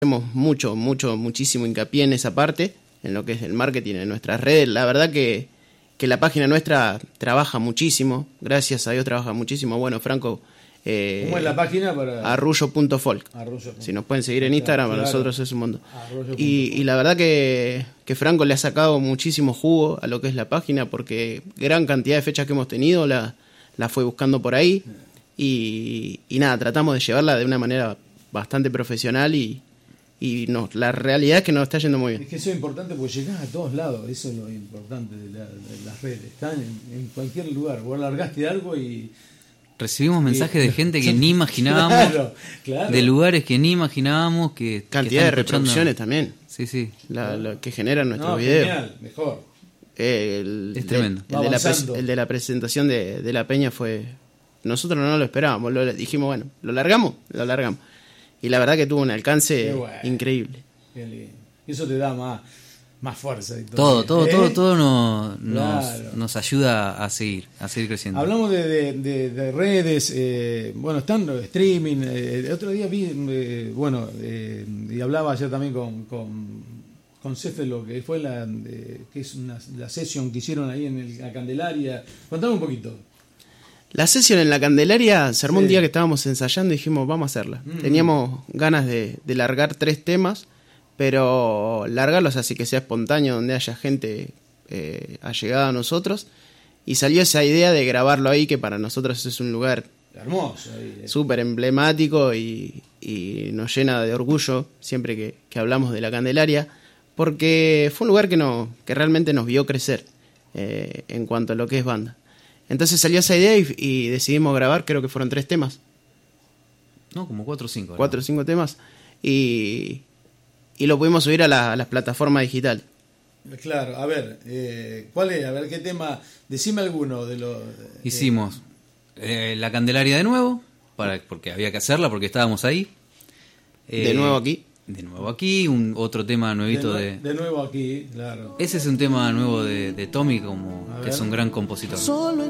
hacemos muchísimo hincapié en esa parte, en lo que es el marketing, en nuestras redes. La verdad que la página nuestra trabaja muchísimo, gracias a Dios trabaja muchísimo. Bueno, Franco... ¿Cómo es la página? Arrullo.folk. Si nos pueden seguir en Instagram, claro, para nosotros es un mundo. Y la verdad que Franco le ha sacado muchísimo jugo a lo que es la página, porque gran cantidad de fechas que hemos tenido la fue buscando por ahí. Y nada, tratamos de llevarla de una manera bastante profesional y la realidad es que nos está yendo muy bien. Es que eso es importante porque llegás a todos lados, eso es lo importante de las redes. Están en cualquier lugar. Vos largaste algo y... Recibimos mensajes de gente que ni imaginábamos, claro. De lugares que ni imaginábamos que cantidad de reproducciones también. Sí. Lo que generan nuestros videos. Genial, mejor. Es tremendo. El de la presentación de la Peña fue... Nosotros no lo esperábamos, dijimos, bueno, ¿lo largamos? Lo largamos. Y la verdad que tuvo un alcance increíble. Y eso te da más fuerza. Y todo nos ayuda a seguir creciendo. Hablamos de redes, están streaming. El otro día vi, y hablaba ayer también con Céfalo, que fue que es la sesión que hicieron ahí en la Candelaria. Contame un poquito. La sesión en la Candelaria se armó un día que estábamos ensayando y dijimos, vamos a hacerla. Teníamos ganas de largar 3 temas, pero largarlos así que sea espontáneo, donde haya gente allegada a nosotros. Y salió esa idea de grabarlo ahí, que para nosotros es un lugar hermoso, súper emblemático y nos llena de orgullo siempre que hablamos de la Candelaria, porque fue un lugar que realmente nos vio crecer en cuanto a lo que es banda. Entonces salió esa idea y decidimos grabar, creo que fueron 3 temas. No, como 4 o 5. 4 o 5 temas. Y lo pudimos subir a las plataformas digitales. Claro, a ver, ¿cuál es? A ver, ¿qué tema? Decime alguno de los... Hicimos la Candelaria de nuevo, porque había que hacerla, porque estábamos ahí. De nuevo aquí. De nuevo aquí, otro tema nuevito de nuevo aquí, claro. Ese es un tema nuevo de Tommy, que es un gran compositor. Solo